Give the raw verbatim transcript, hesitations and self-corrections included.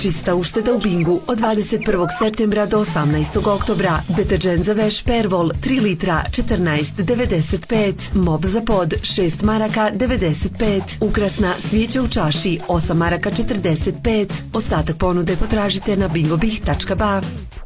Čista ušteda u Bingu od dvadeset prvog septembra do osamnaestog oktobra. Deterđent za veš Pervol tri litra četrnaest devedeset pet. Mop za pod šest maraka devedeset pet. Ukrasna svijeća u čaši osam maraka četrdeset pet. Ostatak ponude potražite na bingobih tačka ba.